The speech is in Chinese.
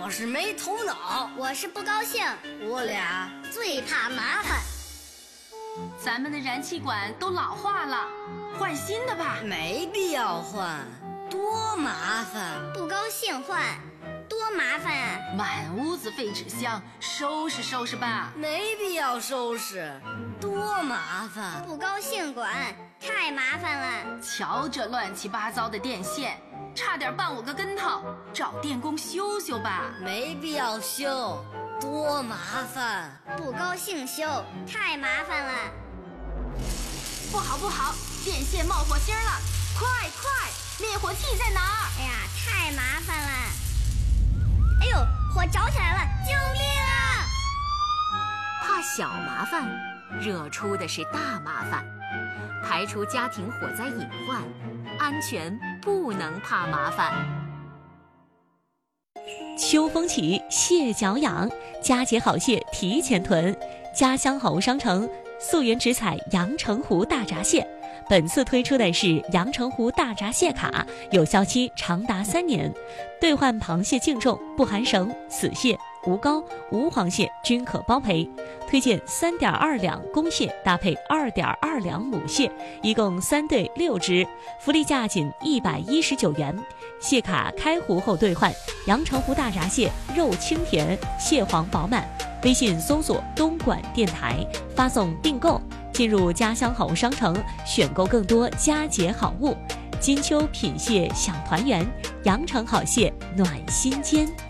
老是没头脑， 我是不高兴， 我俩最怕麻烦。 咱们的燃气管都老化了，换新的吧。 没必要换，多麻烦。 不高兴换，多麻烦啊！ 满屋子废纸箱，收拾收拾吧。 没必要收拾，多麻烦。 不高兴管，太麻烦了。 瞧这乱七八糟的电线，差点绊我个跟头，找电工修修吧。 没必要修，多麻烦。 不高兴修，太麻烦了。 不好不好，电线冒火星了，快快，灭火器在哪儿？ 哎呀，太麻烦了。哎呦，火着起来了，救命啊！ 怕小麻烦，惹出的是大麻烦。排除家庭火灾隐患，安全不能怕麻烦。 秋风起，蟹脚痒，佳节好蟹提前囤。家乡好物商城溯源直采阳澄湖大闸蟹，本次推出的是阳澄湖大闸蟹卡，有效期长达3年，兑换螃蟹净重不含绳、死蟹、无膏、无黄蟹均可包赔。推荐3.2两公蟹搭配2.2两母蟹，一共3对6只，福利价仅119元。蟹卡开湖后兑换，阳澄湖大闸蟹肉清甜，蟹黄饱满。微信搜索东莞电台，发送订购，进入家乡好物商城，选购更多佳节好物。金秋品蟹享团圆，阳澄好蟹暖心间。